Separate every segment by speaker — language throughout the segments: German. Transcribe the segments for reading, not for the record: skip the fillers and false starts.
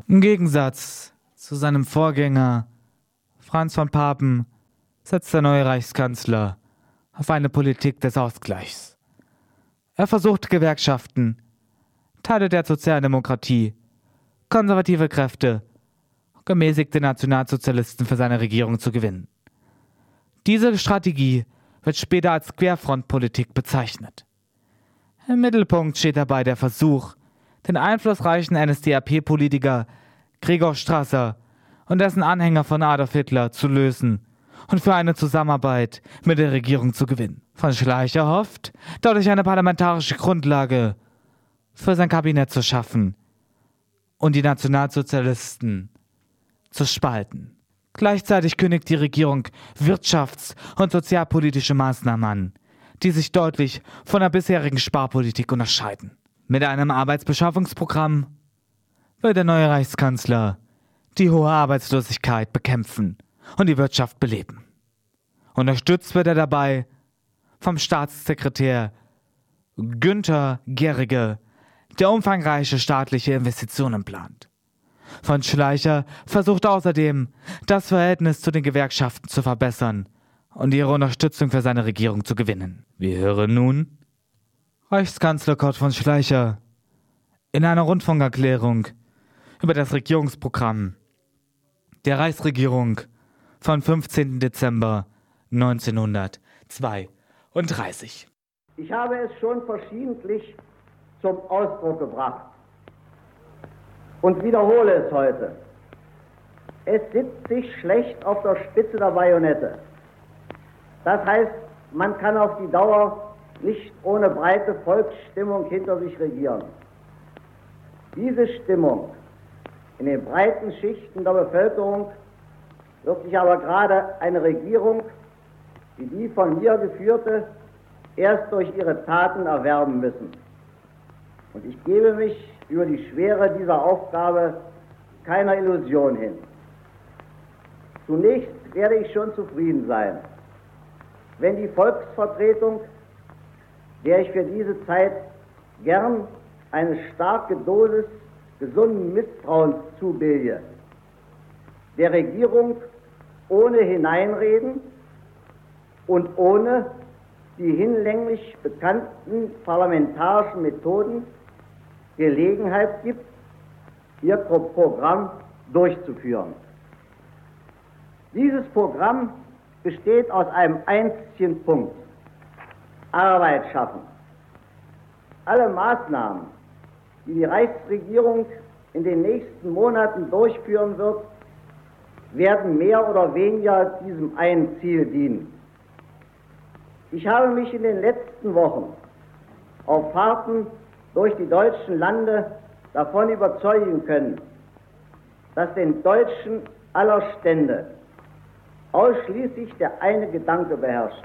Speaker 1: Im Gegensatz zu seinem Vorgänger Franz von Papen setzt der neue Reichskanzler auf eine Politik des Ausgleichs. Er versucht Gewerkschaften, Teile der Sozialdemokratie, konservative Kräfte und gemäßigte Nationalsozialisten für seine Regierung zu gewinnen. Diese Strategie wird später als Querfrontpolitik bezeichnet. Im Mittelpunkt steht dabei der Versuch, den einflussreichen NSDAP-Politiker Gregor Strasser und dessen Anhänger von Adolf Hitler zu lösen und für eine Zusammenarbeit mit der Regierung zu gewinnen. Von Schleicher hofft, dadurch eine parlamentarische Grundlage für sein Kabinett zu schaffen und die Nationalsozialisten zu spalten. Gleichzeitig kündigt die Regierung wirtschafts- und sozialpolitische Maßnahmen an, die sich deutlich von der bisherigen Sparpolitik unterscheiden. Mit einem Arbeitsbeschaffungsprogramm will der neue Reichskanzler die hohe Arbeitslosigkeit bekämpfen und die Wirtschaft beleben. Unterstützt wird er dabei vom Staatssekretär Günther Gerrige, der umfangreiche staatliche Investitionen plant. Von Schleicher versucht außerdem, das Verhältnis zu den Gewerkschaften zu verbessern und ihre Unterstützung für seine Regierung zu gewinnen. Wir hören nun Reichskanzler Kurt von Schleicher in einer Rundfunkerklärung über das Regierungsprogramm der Reichsregierung vom 15. Dezember 1932.
Speaker 2: Ich habe es schon verschiedentlich zum Ausdruck gebracht und wiederhole es heute. Es sitzt sich schlecht auf der Spitze der Bajonette. Das heißt, man kann auf die Dauer nicht ohne breite Volksstimmung hinter sich regieren. Diese Stimmung in den breiten Schichten der Bevölkerung wird sich aber gerade eine Regierung, wie die von mir geführte, erst durch ihre Taten erwerben müssen. Und ich gebe mich über die Schwere dieser Aufgabe keiner Illusion hin. Zunächst werde ich schon zufrieden sein, wenn die Volksvertretung, der ich für diese Zeit gern eine starke Dosis gesunden Misstrauens zubillige, der Regierung ohne Hineinreden und ohne die hinlänglich bekannten parlamentarischen Methoden Gelegenheit gibt, ihr Programm durchzuführen. Dieses Programm besteht aus einem einzigen Punkt: Arbeit schaffen. Alle Maßnahmen, die die Reichsregierung in den nächsten Monaten durchführen wird, werden mehr oder weniger diesem einen Ziel dienen. Ich habe mich in den letzten Wochen auf Fahrten durch die deutschen Lande davon überzeugen können, dass den Deutschen aller Stände ausschließlich der eine Gedanke beherrscht: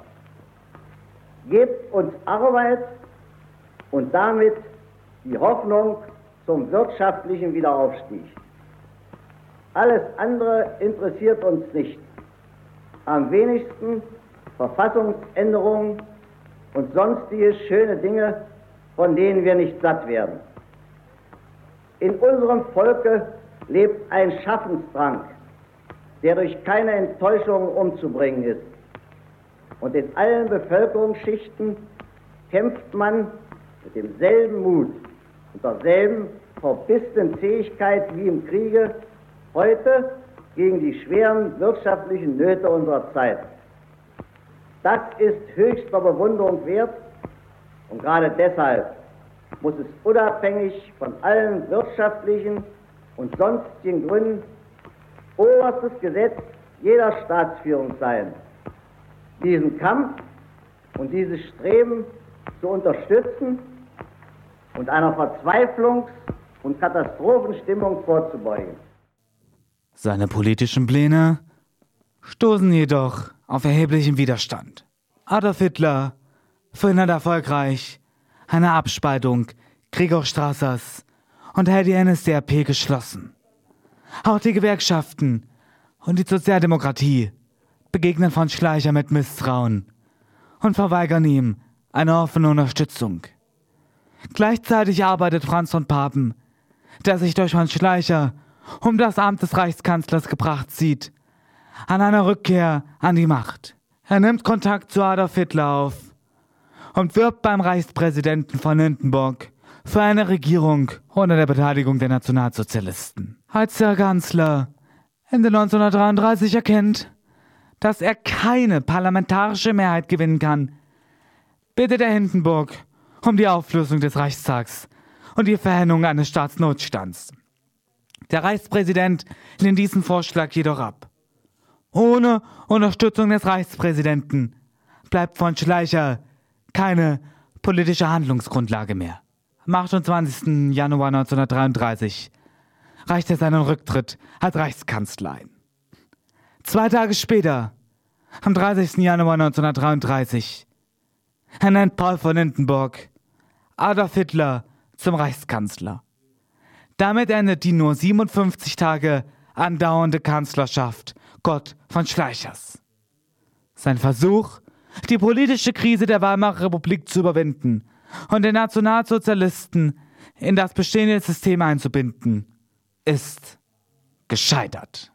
Speaker 2: Gebt uns Arbeit und damit die Hoffnung zum wirtschaftlichen Wiederaufstieg. Alles andere interessiert uns nicht. Am wenigsten Verfassungsänderungen und sonstige schöne Dinge, von denen wir nicht satt werden. In unserem Volke lebt ein Schaffensdrang, der durch keine Enttäuschung umzubringen ist. Und in allen Bevölkerungsschichten kämpft man mit demselben Mut und derselben verbissenen Fähigkeit wie im Kriege heute gegen die schweren wirtschaftlichen Nöte unserer Zeit. Das ist höchster Bewunderung wert und gerade deshalb muss es unabhängig von allen wirtschaftlichen und sonstigen Gründen oberstes Gesetz jeder Staatsführung sein, diesen Kampf und dieses Streben zu unterstützen und einer Verzweiflungs- und Katastrophenstimmung vorzubeugen.
Speaker 1: Seine politischen Pläne stoßen jedoch auf erheblichen Widerstand. Adolf Hitler verhindert erfolgreich eine Abspaltung Gregor Strassers und hält die NSDAP geschlossen. Auch die Gewerkschaften und die Sozialdemokratie begegnen von Schleicher mit Misstrauen und verweigern ihm eine offene Unterstützung. Gleichzeitig arbeitet Franz von Papen, der sich durch von Schleicher um das Amt des Reichskanzlers gebracht sieht, an einer Rückkehr an die Macht. Er nimmt Kontakt zu Adolf Hitler auf und wirbt beim Reichspräsidenten von Hindenburg für eine Regierung unter der Beteiligung der Nationalsozialisten. Als der Kanzler Ende 1933 erkennt, dass er keine parlamentarische Mehrheit gewinnen kann, bittet er Hindenburg um die Auflösung des Reichstags und die Verhängung eines Staatsnotstands. Der Reichspräsident lehnt diesen Vorschlag jedoch ab. Ohne Unterstützung des Reichspräsidenten bleibt von Schleicher keine politische Handlungsgrundlage mehr. Am 28. Januar 1933 reicht er seinen Rücktritt als Reichskanzler ein. 2 Tage später, am 30. Januar 1933, ernennt Paul von Hindenburg Adolf Hitler zum Reichskanzler. Damit endet die nur 57 Tage andauernde Kanzlerschaft Kurt von Schleichers. Sein Versuch, die politische Krise der Weimarer Republik zu überwinden und den Nationalsozialisten in das bestehende System einzubinden, ist gescheitert.